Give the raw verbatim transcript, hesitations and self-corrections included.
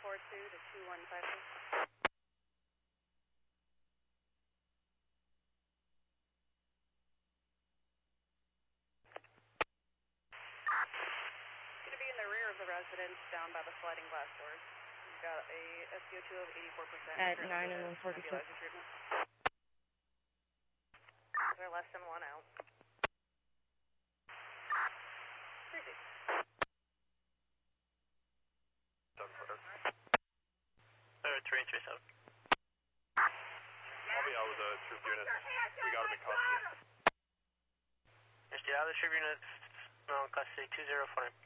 four two to two one five two. Going to be in the rear of the residence down by the sliding glass doors. We've got a S P O two of eighty-four percent. At nine and one forty-six. They're less than one out. Proceed. Uh, three and three seven. I'll be out with the troop unit. We got him in custody. Yes, yeah, the troop unit, no, custody two zero four.